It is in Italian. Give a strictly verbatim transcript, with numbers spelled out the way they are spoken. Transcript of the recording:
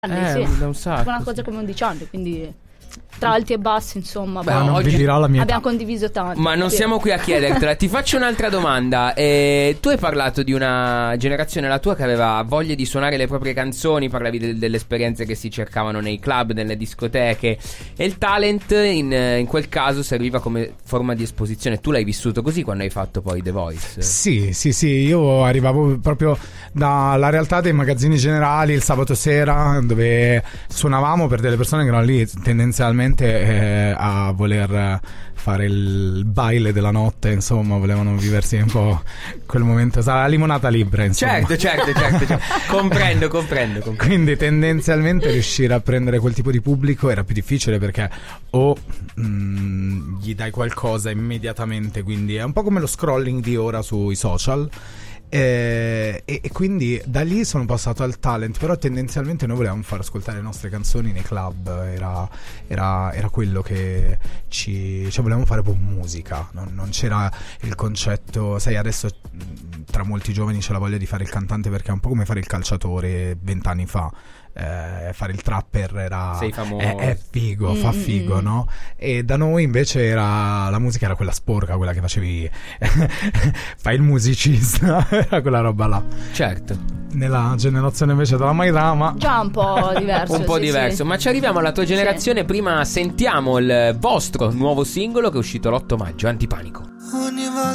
Eh, sì. da un sacco, Una cosa sì. come undici anni, quindi tra alti e bassi, insomma. Beh, boh, non oggi vi dirò la mia abbiamo età. condiviso tanto. Ma non sì. siamo qui a chiedertela. Ti faccio un'altra domanda. Eh, tu hai parlato di una generazione, la tua, che aveva voglia di suonare le proprie canzoni. Parlavi del- delle esperienze che si cercavano nei club, nelle discoteche. E il talent in, in quel caso serviva come forma di esposizione. Tu l'hai vissuto così quando hai fatto poi The Voice? Sì, sì, sì, io arrivavo proprio dalla realtà dei magazzini generali il sabato sera, dove suonavamo per delle persone che erano lì tendenzialmente eh, a voler fare il baile della notte, insomma, volevano viversi un po' quel momento, sarà la limonata libera, insomma. Certo, certo, certo, certo. comprendo, comprendo, comprendo. Quindi tendenzialmente riuscire a prendere quel tipo di pubblico era più difficile, perché o mm, gli dai qualcosa immediatamente, quindi è un po' come lo scrolling di ora sui social. Eh, e, e quindi da lì sono passato al talent, però tendenzialmente noi volevamo far ascoltare le nostre canzoni nei club, era, era, era quello che ci, cioè volevamo fare pop musica, non, non c'era il concetto, sai, adesso tra molti giovani c'è la voglia di fare il cantante perché è un po' come fare il calciatore vent'anni fa. Eh, fare il trapper era Sei famoso. è, è figo, fa Mm, figo, mm. no? E da noi invece era la musica era quella sporca, quella che facevi fai il musicista, era quella roba là. Certo. Nella generazione invece della Maidama Già un po' diverso. Un po' sì, diverso, sì. ma ci arriviamo alla tua generazione. Prima sentiamo il vostro nuovo singolo che è uscito l'otto maggio, Antipanico. Ogni volta